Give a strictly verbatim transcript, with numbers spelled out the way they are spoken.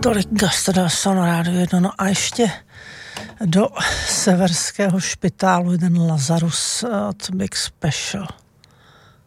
Tolik Gastada Sonorádio jedno, no a ještě do severského špitálu jeden Lazarus od Big Special.